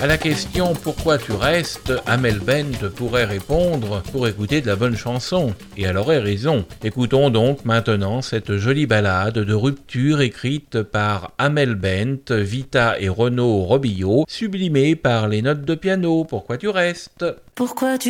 À la question « Pourquoi tu restes ?», Amel Bent pourrait répondre « Pour écouter de la bonne chanson ». Et elle aurait raison. Écoutons donc maintenant cette jolie ballade de rupture écrite par Amel Bent, Vita et Renaud Robillo, sublimée par les notes de piano. Pourquoi tu restes ? Pourquoi tu